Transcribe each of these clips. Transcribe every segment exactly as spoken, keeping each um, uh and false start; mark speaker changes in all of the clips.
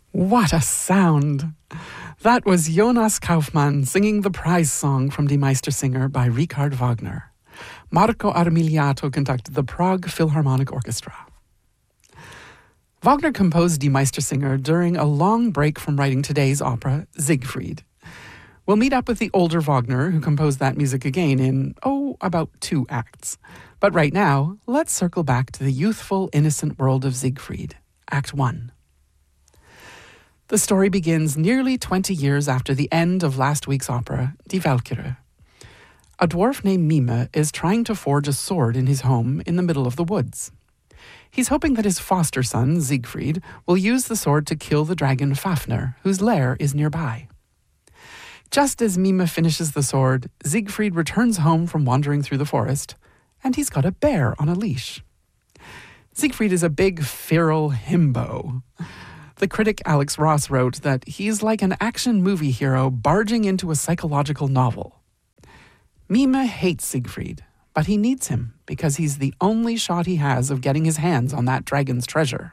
Speaker 1: What a sound! That was Jonas Kaufmann singing the prize song from Die Meistersinger by Richard Wagner. Marco Armiliato conducted the Prague Philharmonic Orchestra. Wagner composed Die Meistersinger during a long break from writing today's opera, Siegfried. We'll meet up with the older Wagner, who composed that music again in, oh, about two acts. But right now, let's circle back to the youthful, innocent world of Siegfried, Act One. The story begins nearly twenty years after the end of last week's opera, Die Walküre. A dwarf named Mime is trying to forge a sword in his home in the middle of the woods. He's hoping that his foster son, Siegfried, will use the sword to kill the dragon Fafner, whose lair is nearby. Just as Mime finishes the sword, Siegfried returns home from wandering through the forest, and he's got a bear on a leash. Siegfried is a big, feral himbo. The critic Alex Ross wrote that he's like an action movie hero barging into a psychological novel. Mime hates Siegfried, but he needs him because he's the only shot he has of getting his hands on that dragon's treasure.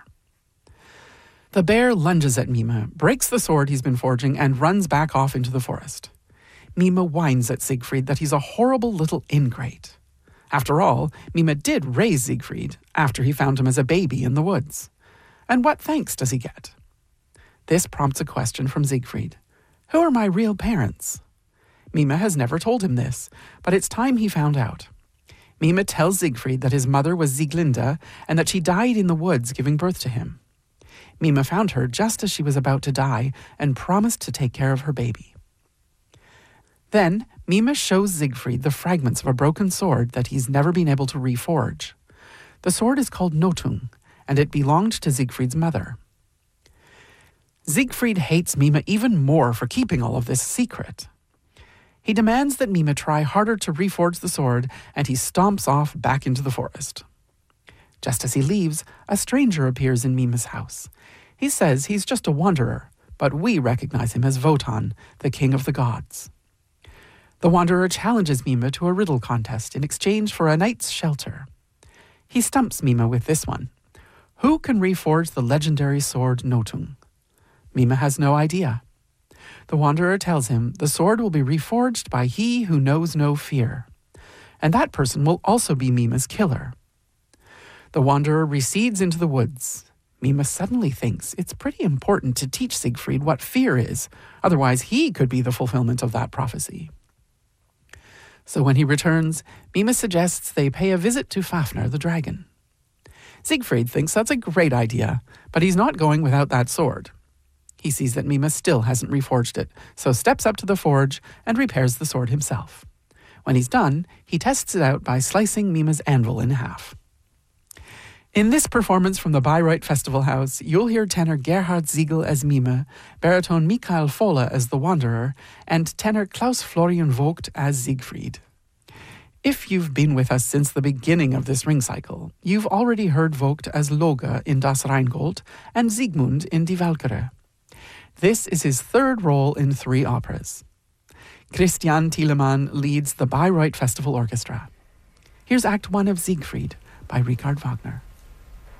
Speaker 1: The bear lunges at Mime, breaks the sword he's been forging, and runs back off into the forest. Mime whines at Siegfried that he's a horrible little ingrate. After all, Mime did raise Siegfried after he found him as a baby in the woods. And what thanks does he get? This prompts a question from Siegfried. Who are my real parents? Mime has never told him this, but it's time he found out. Mime tells Siegfried that his mother was Sieglinde and that she died in the woods giving birth to him. Mime found her just as she was about to die and promised to take care of her baby. Then, Mime shows Siegfried the fragments of a broken sword that he's never been able to reforge. The sword is called Nothung, and it belonged to Siegfried's mother. Siegfried hates Mime even more for keeping all of this secret. He demands that Mime try harder to reforge the sword, and he stomps off back into the forest. Just as he leaves, a stranger appears in Mime's house. He says he's just a wanderer, but we recognize him as Wotan, the king of the gods. The wanderer challenges Mime to a riddle contest in exchange for a night's shelter. He stumps Mime with this one. Who can reforge the legendary sword Nothung? Mime has no idea. The wanderer tells him the sword will be reforged by he who knows no fear. And that person will also be Mime's killer. The wanderer recedes into the woods. Mime suddenly thinks it's pretty important to teach Siegfried what fear is, otherwise he could be the fulfillment of that prophecy. So when he returns, Mime suggests they pay a visit to Fafner the dragon. Siegfried thinks that's a great idea, but he's not going without that sword. He sees that Mime still hasn't reforged it, so steps up to the forge and repairs the sword himself. When he's done, he tests it out by slicing Mime's anvil in half. In this performance from the Bayreuth Festival House, you'll hear tenor Gerhard Siegel as Mime, baritone Michael Fohle as the Wanderer, and tenor Klaus Florian Vogt as Siegfried. If you've been with us since the beginning of this ring cycle, you've already heard Vogt as Loge in Das Rheingold and Siegmund in Die Walküre. This is his third role in three operas. Christian Thielemann leads the Bayreuth Festival Orchestra. Here's Act One of Siegfried by Richard Wagner.